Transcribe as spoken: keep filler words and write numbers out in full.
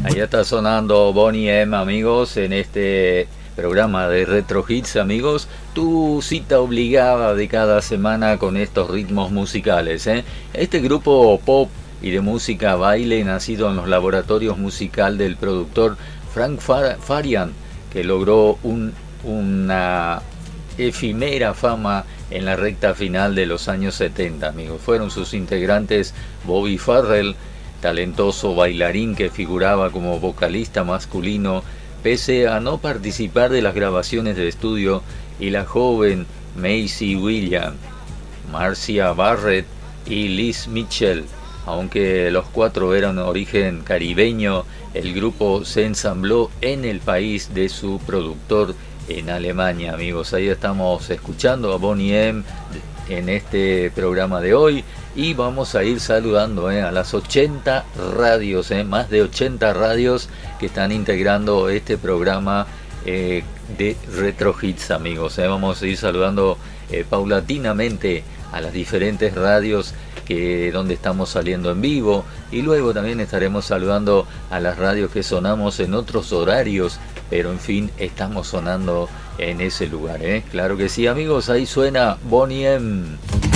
Ahí está sonando Boney M, amigos, en este programa de Retro Hits, amigos. Tu cita obligada de cada semana con estos ritmos musicales, ¿eh? Este grupo pop y de música baile, nacido en los laboratorios musical del productor Frank Farian, que logró un, una efímera fama en la recta final de los años setenta, amigos. Fueron sus integrantes Bobby Farrell, talentoso bailarín que figuraba como vocalista masculino, pese a no participar de las grabaciones de estudio, y la joven Maisie Williams, Marcia Barrett y Liz Mitchell. Aunque los cuatro eran de origen caribeño, el grupo se ensambló en el país de su productor en Alemania, amigos. Ahí estamos escuchando a Boney M en este programa de hoy, y vamos a ir saludando eh, a las ochenta radios, eh, más de ochenta radios que están integrando este programa eh, de Retro Hits, amigos. Eh. Vamos a ir saludando eh, paulatinamente a las diferentes radios que donde estamos saliendo en vivo, y luego también estaremos saludando a las radios que sonamos en otros horarios, pero en fin, estamos sonando en ese lugar, ¿eh? Claro que sí, amigos. Ahí suena Boney M.